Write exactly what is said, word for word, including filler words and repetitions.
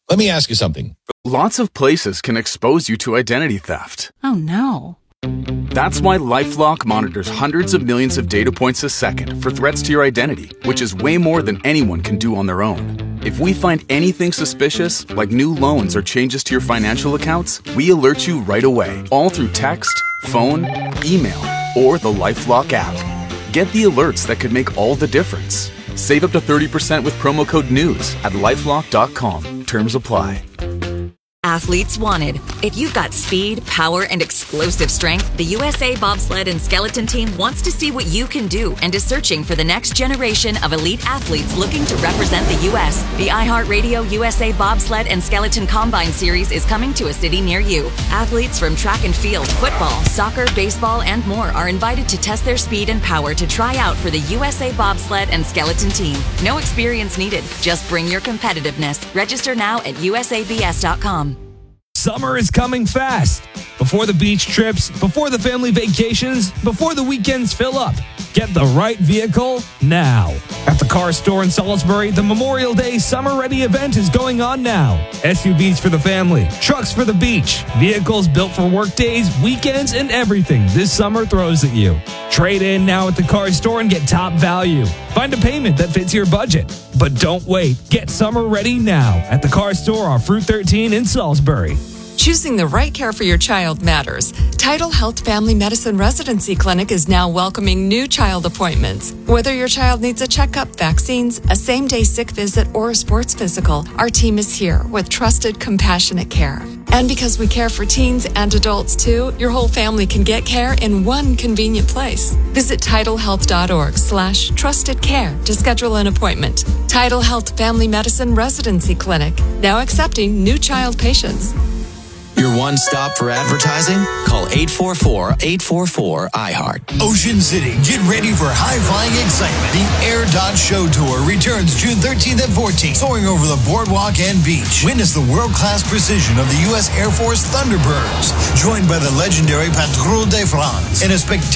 Let me ask you something. Lots of places can expose you to identity theft. Oh, no. That's why LifeLock monitors hundreds of millions of data points a second for threats to your identity, which is way more than anyone can do on their own. If we find anything suspicious, like new loans or changes to your financial accounts, we alert you right away, all through text, phone, email, or the LifeLock app. Get the alerts that could make all the difference. Save up to thirty percent with promo code NEWS at lifelock dot com. Terms apply. Athletes wanted. If you've got speed, power, and explosive strength, the U S A Bobsled and Skeleton Team wants to see what you can do and is searching for the next generation of elite athletes looking to represent the U S. The iHeartRadio U S A Bobsled and Skeleton Combine Series is coming to a city near you. Athletes from track and field, football, soccer, baseball, and more are invited to test their speed and power to try out for the U S A Bobsled and Skeleton Team. No experience needed. Just bring your competitiveness. Register now at U S A B S dot com. Summer is coming fast. Before the beach trips, before the family vacations, before the weekends fill up. Get the right vehicle now. At the Car Store in Salisbury, the Memorial Day Summer Ready event is going on now. S U Vs for the family, trucks for the beach, vehicles built for work days, weekends, and everything this summer throws at you. Trade in now at the Car Store and get top value. Find a payment that fits your budget. But don't wait. Get summer ready now at the Car Store off Route thirteen in Salisbury. Choosing the right care for your child matters. Tidal Health Family Medicine Residency Clinic is now welcoming new child appointments. Whether your child needs a checkup, vaccines, a same-day sick visit, or a sports physical, our team is here with trusted, compassionate care. And because we care for teens and adults too, your whole family can get care in one convenient place. Visit tidalhealth.org slash trusted care to schedule an appointment. Tidal Health Family Medicine Residency Clinic, now accepting new child patients. Your one stop for advertising? Call eight four four, eight four four, I heart. Ocean City, get ready for high-flying excitement. The Air Dot Show Tour returns June thirteenth and fourteenth, soaring over the boardwalk and beach. Witness the world-class precision of the U S Air Force Thunderbirds, joined by the legendary Patrouille de France in a spectacular